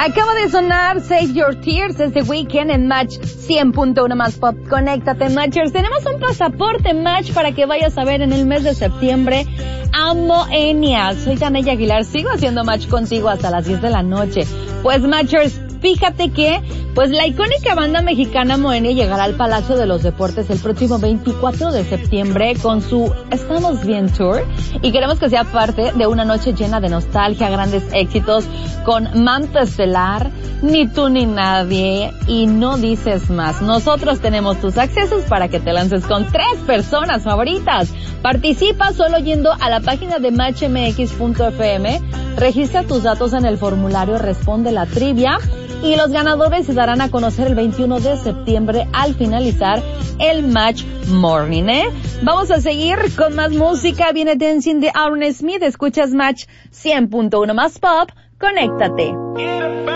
Acaba de sonar Save Your Tears este weekend en Match 100.1 más pop. Conéctate, Matchers. Tenemos un pasaporte Match para que vayas a ver en el mes de septiembre a Moenia. Soy Tanella Aguilar, sigo haciendo Match contigo hasta las 10 de la noche. Pues, Matchers, fíjate que, pues, la icónica banda mexicana Moenia llegará al Palacio de los Deportes el próximo 24 de septiembre con su Estamos Bien Tour, y queremos que sea parte de una noche llena de nostalgia, grandes éxitos con Manto Estelar, Ni Tú Ni Nadie y No Dices Más. Nosotros tenemos tus accesos para que te lances con 3 personas favoritas. Participa solo yendo a la página de matchmx.fm, registra tus datos en el formulario, responde la trivia y los ganadores se darán a conocer el 21 de septiembre al finalizar el Match Morning, Vamos a seguir con más música. Viene Dancing de Aaron Smith. Escuchas Match 100.1 más pop. Conéctate.